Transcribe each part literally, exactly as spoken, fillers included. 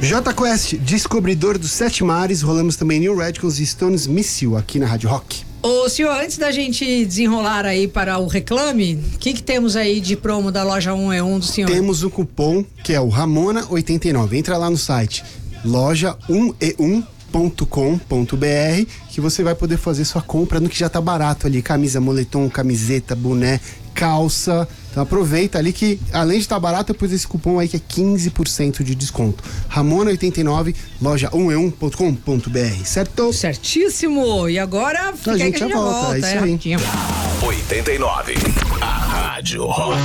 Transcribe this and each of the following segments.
J Quest, descobridor dos sete mares. Rolamos também New Radicals e Stones Miss You aqui na Rádio Rock. Ô senhor, antes da gente desenrolar aí para o reclame, o que que temos aí de promo da loja um é um do senhor? Temos um cupom que é o Ramona oitenta e nove. Entra lá no site loja um e um ponto com ponto b r que você vai poder fazer sua compra no que já tá barato ali, camisa, moletom, camiseta, boné, calça. Então aproveita ali que, além de estar barato, depois esse cupom aí que é quinze por cento de desconto. Ramona oitenta e nove, loja um e um ponto com ponto b r, certo? Certíssimo! E agora fica a gente aí que a já gente volta, volta, é isso é, aí. rapidinho. oitenta e nove, a Rádio Rock.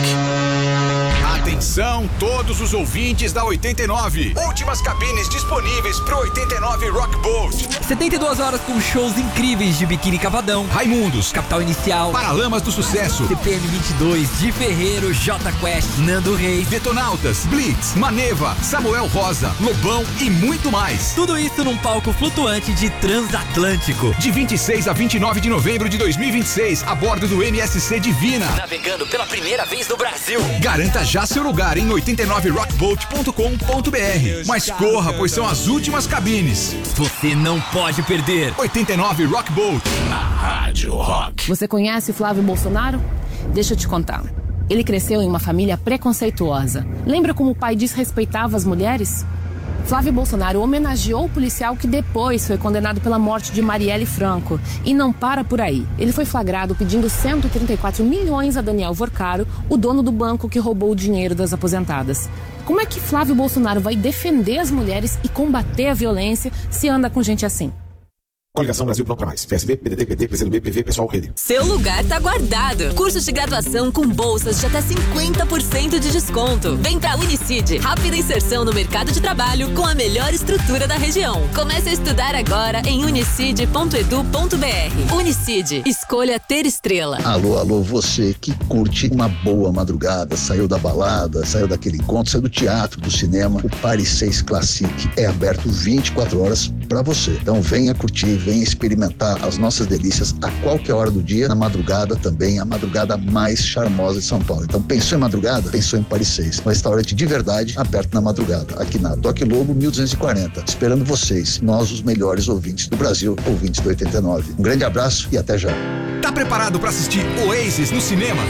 Atenção, todos os ouvintes da oitenta e nove. Últimas cabines disponíveis pro oitenta e nove Rock Boat. setenta e duas horas com shows incríveis de Biquíni Cavadão, Raimundos, Capital Inicial, Paralamas do Sucesso, C P M vinte e dois, Di Ferreiro, J Quest, Nando Reis, Detonautas, Blitz, Maneva, Samuel Rosa, Lobão e muito mais. tudo isso num palco flutuante de Transatlântico. De vinte e seis a vinte e nove de novembro de dois mil e vinte e seis, a bordo do M S C Divina. Navegando pela primeira vez no Brasil. Garanta já seu lugar em oitenta e nove rockboat ponto com ponto b r. Mas corra, pois são as últimas cabines. Você não pode perder. oitenta e nove Rockboat. A Rádio Rock. Você conhece Flávio Bolsonaro? Deixa eu te contar. Ele cresceu em uma família preconceituosa. Lembra como o pai desrespeitava as mulheres? Flávio Bolsonaro homenageou o policial que depois foi condenado pela morte de Marielle Franco. E não para por aí. Ele foi flagrado pedindo cento e trinta e quatro milhões a Daniel Vorcaro, o dono do banco que roubou o dinheiro das aposentadas. Como é que Flávio Bolsonaro vai defender as mulheres e combater a violência se anda com gente assim? Coligação Brasil Pronto Pra Mais. P S B, P D T, P T, P C do B, P V, Pessoal, Rede. Seu lugar tá guardado. Cursos de graduação com bolsas de até cinquenta por cento de desconto. Vem pra Unicid. Rápida inserção no mercado de trabalho com a melhor estrutura da região. Comece a estudar agora em unicid ponto edu ponto b r. Unicid. Escolha ter estrela. Alô, alô, você que curte uma boa madrugada, saiu da balada, saiu daquele encontro, saiu do teatro, do cinema. O Paris seis Classic é aberto vinte e quatro horas pra você. Então venha curtir, venha experimentar as nossas delícias a qualquer hora do dia, na madrugada também, a madrugada mais charmosa de São Paulo. Então pensou em madrugada? Pensou em Paris seis. Um restaurante de verdade aberto na madrugada, aqui na Doc Lobo mil duzentos e quarenta, esperando vocês, nós os melhores ouvintes do Brasil, ouvintes do oitenta e nove. Um grande abraço e até já. Tá preparado para assistir Oasis no cinema?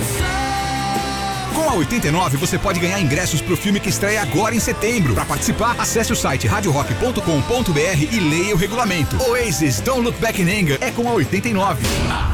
Com a oitenta e nove você pode ganhar ingressos pro filme que estreia agora em setembro. Para participar, acesse o site rádio rock ponto com ponto b r e leia o regulamento. Oasis Don't Look Back in Anger é com a oitenta e nove.